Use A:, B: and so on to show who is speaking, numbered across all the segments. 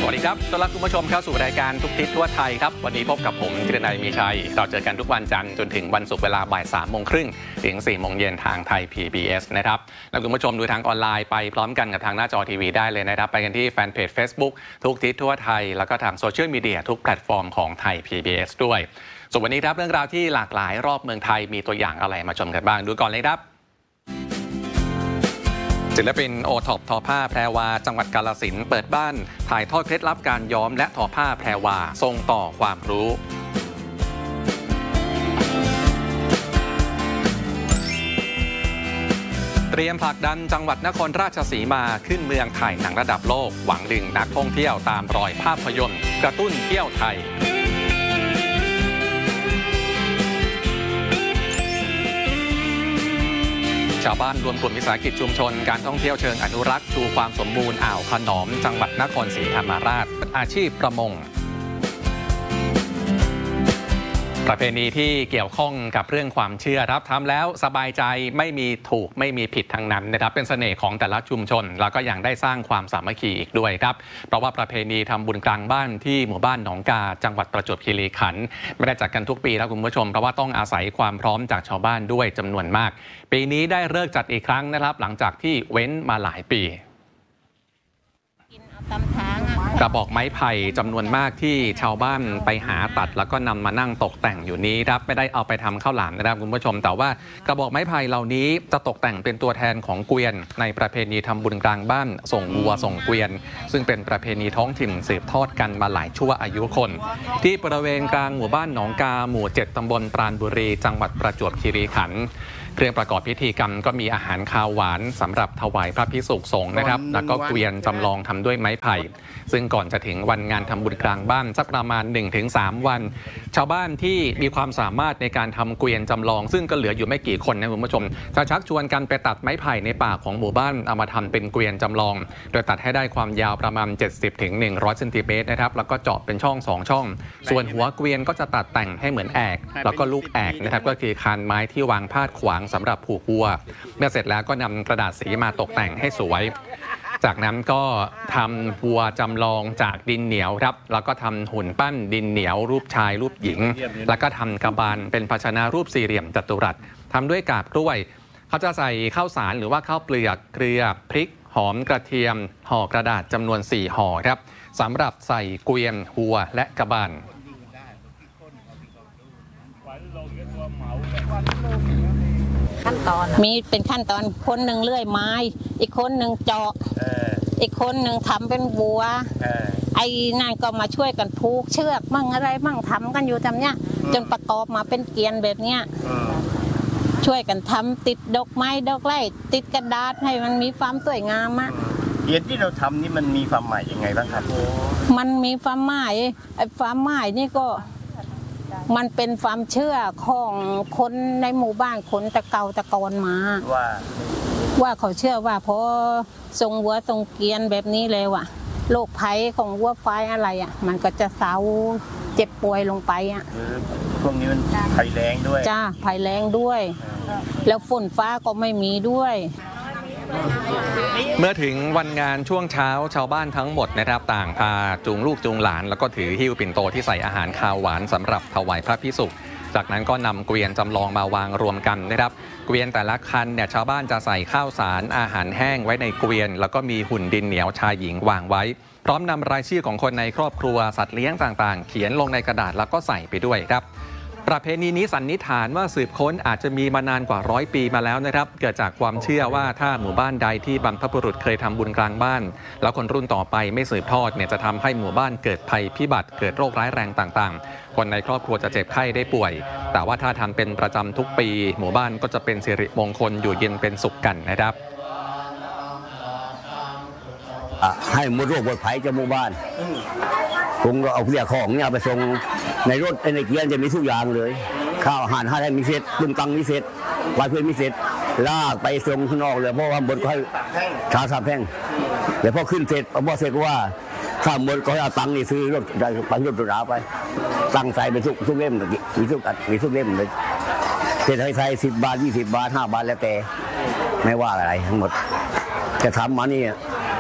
A: สวัสดีครับต้อนรับคุณผู้ชมเข้าสู่รายการทุกทิศทั่วไทยครับวันนี้พบกับผมธีรนัยมีชัยเราเจอกันทุกวันจันทร์จนถึงวันศุกร์เวลาบ่าย3:30ถึง4:00ทางไทย PBS นะครับแล้วคุณผู้ชมดูทางออนไลน์ไปพร้อมกันกับทางหน้าจอทีวีได้เลยนะครับไปกันที่แฟนเพจ Facebook ทุกทิศทั่วไทยแล้วก็ทางโซเชียลมีเดียทุกแพลตฟอร์มของไทย PBS ด้วยส่วนวันนี้ครับเรื่องราวที่หลากหลายรอบเมืองไทยมีตัวอย่างอะไรมาชมกันบ้างดูก่อนเลยครับศิลปินโอท็อปทอผ้าแพรวาจังหวัดกาฬสินธุ์เปิดบ้านถ่ายทอดเคล็ดลับการย้อมและทอผ้าแพรวาส่งต่อความรู้เตรียมผลักดันจังหวัดนครราชสีมาขึ้นเมืองถ่ายหนังระดับโลกหวังดึงนักท่องเที่ยวตามรอยภาพยนตร์กระตุ้นเที่ยวไทยชาวบ้านรวมกลุ่มวิสาหกิจชุมชนการท่องเที่ยวเชิงอนุรักษ์ชูความสมบูรณ์อ่าวขนอมจังหวัดนครศรีธรรมราชอาชีพประมงประเพณีที่เกี่ยวข้องกับเรื่องความเชื่อครับทำแล้วสบายใจไม่มีถูกไม่มีผิดทั้งนั้นนะครับเป็นเสน่ห์ของแต่ละชุมชนแล้วก็ยังได้สร้างความสามัคคีอีกด้วยครับเพราะว่าประเพณีทำบุญกลางบ้านที่หมู่บ้านหนองกาจังหวัดประจวบคีรีขันธ์ไม่ได้จัดกันทุกปีแล้วคุณผู้ชมเพราะว่าต้องอาศัยความพร้อมจากชาวบ้านด้วยจำนวนมากปีนี้ได้เลิกจัดอีกครั้งนะครับหลังจากที่เว้นมาหลายปีกระบอกไม้ไผ่จำนวนมากที่ชาวบ้านไปหาตัดแล้วก็นำมานั่งตกแต่งอยู่นี้ครับไม่ได้เอาไปทำข้าวหลามนะครับคุณผู้ชมแต่ว่ากระบอกไม้ไผ่เหล่านี้จะตกแต่งเป็นตัวแทนของเกวียนในประเพณีทำบุญกลางบ้านส่งวัวส่งเกวียนซึ่งเป็นประเพณีท้องถิ่นสืบทอดกันมาหลายชั่วอายุคนที่บริเวณกลางหมู่บ้านหนองกาหมู่7ตำบลปราณบุรีจังหวัดประจวบคีรีขันธ์เครื่องประกอบพิธีกรรมก็มีอาหารคาวหวานสำหรับถวายพระภิกษุสงฆ์นะครับแล้วก็เกวียนจำลองทำด้วยไม้ไผ่ซึ่งก่อนจะถึงวันงานทำบุญกลางบ้านสักประมาณ 1-3 วันชาวบ้านที่มีความสามารถในการทำเกวียนจำลองซึ่งก็เหลืออยู่ไม่กี่คนนะคุณผู้ชมจะชักชวนกันไปตัดไม้ไผ่ในป่าของหมู่บ้านเอามาทำเป็นเกวียนจำลองโดยตัดให้ได้ความยาวประมาณ 70-100 เซนติเมตรนะครับแล้วก็เจาะเป็นช่อง2ช่องส่วนหัวเกวียนก็จะตัดแต่งให้เหมือนแอกแล้วก็ลูกแอกนะครับก็คือคานไม้ที่วางพาดขวางสำหรับผูกวัวเมื่อเสร็จแล้วก็นำกระดาษสีมาตกแต่งให้สวยจากนั้นก็ทำวัวจำลองจากดินเหนียวครับแล้วก็ทำหุ่นปั้นดินเหนียวรูปชายรูปหญิงแล้วก็ทำกระบาลเป็นภาชนะรูปสี่เหลี่ยมจัตุรัสทำด้วยกาบกล้วยเขาจะใส่ข้าวสารหรือว่าข้าวเปลือกเกลือพริกหอมกระเทียมห่อกระดาษจำนวน4ห่อครับสำหรับใส่เกวียนวัวและกระบาล
B: มีเป็นขั้นตอนคนหนึ่งเลื่อยไม้อีกคนหนึ่งเจาะอีกคนหนึ่งทำเป็นวัวไอ้นั่นก็มาช่วยกันผูกเชือกมั่งอะไรมั่งทำกันอยู่ทำเนี้ยจนประกอบมาเป็นเกวียนแบบเนี้ยช่วยกันทำติดดอกไม้ดอกไม้ติดกระดาษให้มันมีความสวยงามอะ
C: เกวียนที่เราทำนี่มันมีความหมายยังไงบ้างครับ
B: มันมีความหมายไอ้ความหมายนี่ก็มันเป็นความเชื่อของคนในหมู่บ้านคนตะเกาตะกอนมาว่าเขาเชื่อว่าพอทรงวัวทรงเกวียนแบบนี้เลยว่ะโรคภัยของวัวควายอะไรอ่ะมันก็จะเศร้าเจ็บป่วยลงไปอ่ะ
C: พวกนี้มันภัยแรงด้วย
B: จ้าภัยแรงด้วยแล้วฝนฟ้าก็ไม่มีด้วย
A: เมื่อถึงวันงานช่วงเช้าชาวบ้านทั้งหมดนะครับต่างพาจูงลูกจูงหลานแล้วก็ถือหิ้วปิ่นโตที่ใส่อาหารคาวหวานสำหรับถวายพระภิกษุจากนั้นก็นำเกวียนจำลองมาวางรวมกันนะครับเกวียนแต่ละคันเนี่ยชาวบ้านจะใส่ข้าวสารอาหารแห้งไว้ในเกวียนแล้วก็มีหุ่นดินเหนียวชายหญิงวางไว้พร้อมนำรายชื่อของคนในครอบครัวสัตว์เลี้ยงต่างๆเขียนลงในกระดาษแล้วก็ใส่ไปด้วยครับประเพณีนี้สันนิษฐานว่าสืบค้นอาจจะมีมานานกว่า100 ปีมาแล้วนะครับเกิดจากความเชื่อว่าถ้าหมู่บ้านใดที่บรรพบุรุษเคยทำบุญกลางบ้านแล้วคนรุ่นต่อไปไม่สืบทอดเนี่ยจะทำให้หมู่บ้านเกิดภัยพิบัติเกิดโรคร้ายแรงต่างๆคนในครอบครัวจะเจ็บไข้ได้ป่วยแต่ว่าถ้าทำเป็นประจำทุกปีหมู่บ้านก็จะเป็นสิริมงคลอยู่เย็นเป็นสุขกันนะครับ
D: ให้หมดโรคหมดภัยจากหมู่บ้านผมก็เอาเรียกของเนี่ยไปส่งในรถในเกียร์จะมีทุกอย่างเลยข้าวอาหารให้มีเสร็จลุงตังมีเสร็จวายเพื่อนมีเสร็จลากไปส่งข้างนอกเลยเพราะว่าบนก็ให้ชาสามแพงแต่พอขึ้นเสร็จพอเสร็จว่าข้ามบนก็ให้เอาตังนี่ซื้อรถไปรถราไปตังใส่ไปทุกเล่มมีทุกเล่มเลยเศษใส่10 บาท20 บาท5 บาทแล้วแต่ไม่ว่าอะไรทั้งหมดจะทำมานี่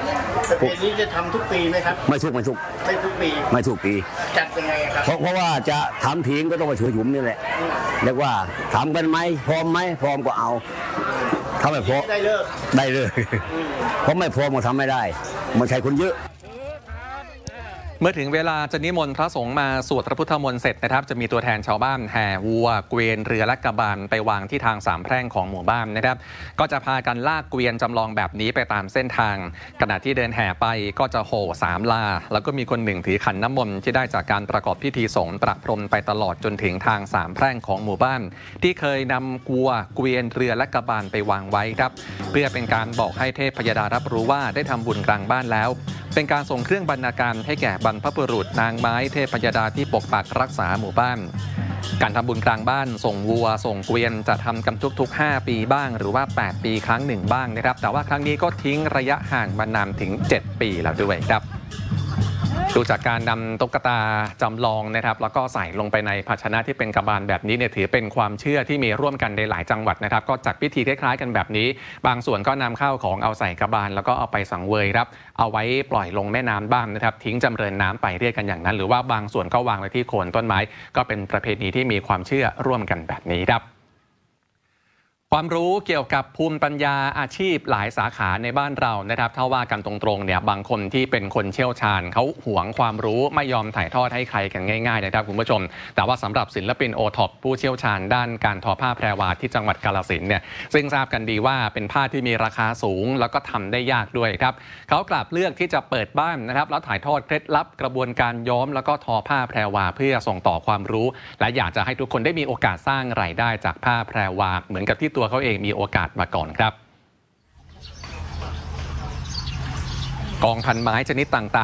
C: ประเพณีจะทำทุกปีไหมครับ
D: ไม่ทุก
C: ไม่ทุกปี
D: ไม่ทุกปี
C: จัดยังไงครับ
D: เพราะว่าจะทำทิ้งก็ต้องมาช่วยหยุมนี่แหละเรียกว่าทำกันไหมพร้อมไหมพร้อมก็เอาถ้าไม่พร้อม
C: ได้เลิก
D: ได้เลยเพราะไม่พร้อมก็ทำไม่ได้มันใช้คนเยอะ
A: เมื่อถึงเวลาจะนิมนต์พระสงฆ์มาสวดพระพุทธมนต์เสร็จนะครับจะมีตัวแทนชาวบ้านแห่วัวเกวียนเรือและกระบาลไปวางที่ทางสามแพร่งของหมู่บ้านนะครับก็จะพากันลากเกวียนจำลองแบบนี้ไปตามเส้นทางขณะที่เดินแห่ไปก็จะโห่3 ลาแล้วก็มีคนหนึ่งถือขันน้ำมนต์ที่ได้จากการประกอบพิธีสงฆ์ประพรมไปตลอดจนถึงทางสามแพร่งของหมู่บ้านที่เคยนำวัวเกวียนเรือและกระบาลไปวางไว้ครับเพื่อเป็นการบอกให้เทพพยดารับรู้ว่าได้ทำบุญกลางบ้านแล้วเป็นการส่งเครื่องบรรณาการให้แก่บรรพบุรุษนางไม้เทพยดาที่ปกปักรักษาหมู่บ้านการทำบุญกลางบ้านส่งวัวส่งเกวียนจะทำกันทุกๆ5 ปีบ้างหรือว่า8 ปีครั้งหนึ่งบ้างนะครับแต่ว่าครั้งนี้ก็ทิ้งระยะห่างมานานถึง7 ปีแล้วด้วยครับดูจากการนำตุ๊กตาจำลองนะครับแล้วก็ใส่ลงไปในภาชนะที่เป็นกระบาลแบบนี้เนี่ยถือเป็นความเชื่อที่มีร่วมกันในหลายจังหวัดนะครับก็จัดพิธีคล้ายๆกันแบบนี้บางส่วนก็นำข้าวของเอาใส่กระบาลแล้วก็เอาไปสังเวยครับเอาไว้ปล่อยลงแม่น้ำบ้างนะครับทิ้งจำเริญน้ำไปเรียกกันอย่างนั้นหรือว่าบางส่วนก็วางไว้ที่โคนต้นไม้ก็เป็นประเพณีที่มีความเชื่อร่วมกันแบบนี้ครับความรู้เกี่ยวกับภูมิปัญญาอาชีพหลายสาขาในบ้านเรานะครับถ้าว่ากันตรงๆเนี่ยบางคนที่เป็นคนเชี่ยวชาญเขาหวงความรู้ไม่ยอมถ่ายทอดให้ใครกันง่ายๆนะครับคุณผู้ชมแต่ว่าสำหรับศิลปินโอท็อปผู้เชี่ยวชาญด้านการทอผ้าแพรวาที่จังหวัดกาฬสินธุ์เนี่ยซึ่งทราบกันดีว่าเป็นผ้าที่มีราคาสูงแล้วก็ทำได้ยากด้วยครับเขากลับเลือกที่จะเปิดบ้านนะครับแล้วถ่ายทอดเคล็ดลับกระบวนการย้อมแล้วก็ทอผ้าแพรวาเพื่อส่งต่อความรู้และอยากจะให้ทุกคนได้มีโอกาสสร้างรายได้จากผ้าแพรวาเหมือนกับที่ตัวเขาเองมีโอกาสมาก่อนครับกองพันไม้ชนิดต่างๆ